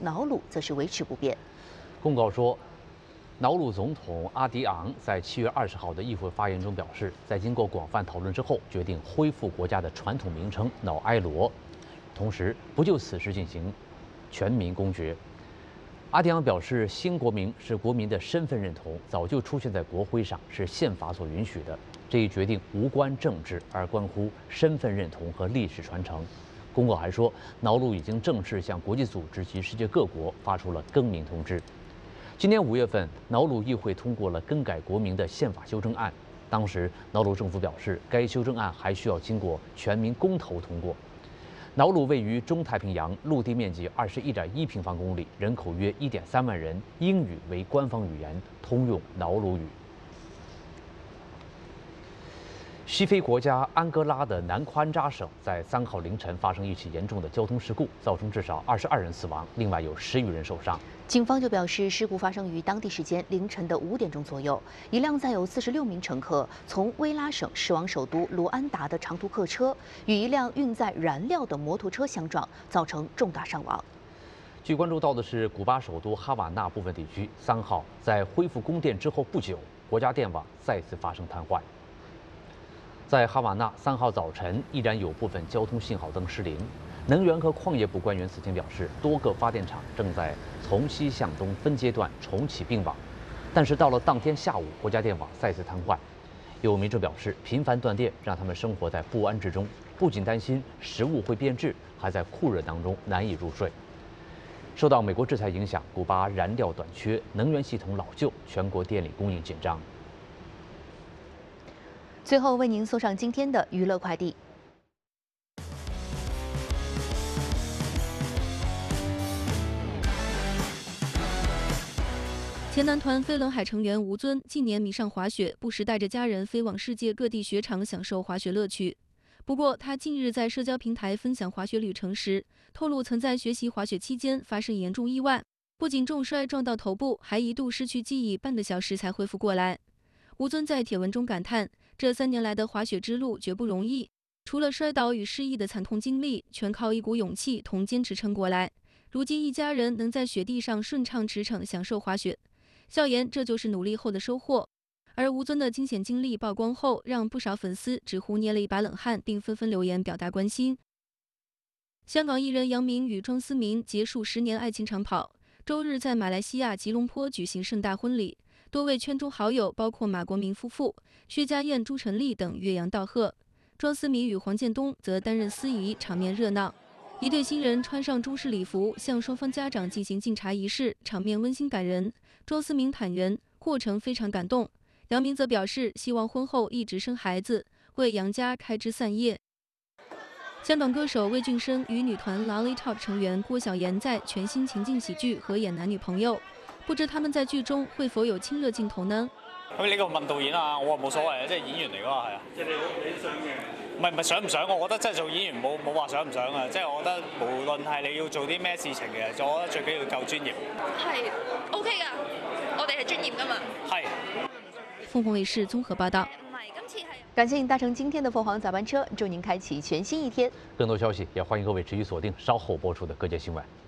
瑙鲁则是维持不变。 公告说，瑙鲁总统阿迪昂在7月20号的议会发言中表示，在经过广泛讨论之后，决定恢复国家的传统名称瑙埃罗，同时不就此事进行全民公决。阿迪昂表示，新国名是国民的身份认同，早就出现在国徽上，是宪法所允许的。这一决定无关政治，而关乎身份认同和历史传承。公告还说，瑙鲁已经正式向国际组织及世界各国发出了更名通知。今年5月份，瑙鲁议会通过了更改国名的宪法修正案。当时，瑙鲁政府表示，该修正案还需要经过全民公投通过。瑙鲁位于中太平洋，陆地面积21.1平方公里，人口约1.3万人，英语为官方语言，通用瑙鲁语。西非国家安哥拉的南宽扎省在3号凌晨发生一起严重的交通事故，造成至少22人死亡，另外有10余人受伤。 警方就表示，事故发生于当地时间凌晨的5点钟左右。一辆载有46名乘客从威拉省驶往首都卢安达的长途客车与一辆运载燃料的摩托车相撞，造成重大伤亡。 据关注到的是，古巴首都哈瓦那部分地区3号在恢复供电之后不久，国家电网再次发生瘫痪。在哈瓦那3号早晨，依然有部分交通信号灯失灵。能源和矿业部官员此前表示，多个发电厂正在从西向东分阶段重启并网，但是到了当天下午，国家电网再次瘫痪。有民众表示，频繁断电让他们生活在不安之中，不仅担心食物会变质，还在酷热当中难以入睡。受到美国制裁影响，古巴燃料短缺，能源系统老旧，全国电力供应紧张。 最后为您送上今天的娱乐快递。 前男团飞轮海成员吴尊近年迷上滑雪，不时带着家人飞往世界各地雪场享受滑雪乐趣。不过，他近日在社交平台分享滑雪旅程时，透露曾在学习滑雪期间发生严重意外，不仅重摔撞到头部，还一度失去记忆半个小时才恢复过来。吴尊在帖文中感叹，这3年来的滑雪之路绝不容易，除了摔倒与失忆的惨痛经历，全靠一股勇气同坚持撑过来。如今一家人能在雪地上顺畅驰骋享受滑雪，笑言这就是努力后的收获。而吴尊的惊险经历曝光后，让不少粉丝直呼捏了一把冷汗，并纷纷留言表达关心。香港艺人杨明与庄思明结束10年爱情长跑，周日在马来西亚吉隆坡举行盛大婚礼。多位圈中好友，包括马国明夫妇、薛家燕、朱晨丽等岳阳道贺。庄思明与黄建东则担任司仪，场面热闹。一对新人穿上中式礼服，向双方家长进行敬茶仪式，场面温馨感人。庄思明坦言，过程非常感动。杨明则表示，希望婚后一直生孩子，为杨家开枝散叶。香港歌手魏俊生与女团 Lollipop 成员郭晓妍在全新情景喜剧合演男女朋友。不知他們在劇中會否有親熱鏡頭呢？ 咁呢個問導演啊，我話冇所謂啊，即係演員嚟㗎嘛，係啊。即係你想嘅？唔係想唔想？我覺得真係做演員冇話想唔想啊，即係我覺得無論係你要做啲咩事情嘅，我覺得最緊要夠專業。 係 OK 㗎，我哋係專業㗎嘛。 係。 鳳凰衛視綜合報道。 感谢您搭乘今天的凤凰早班车，祝您开启全新一天。 更多消息也欢迎各位持续锁定稍后播出的各界新闻。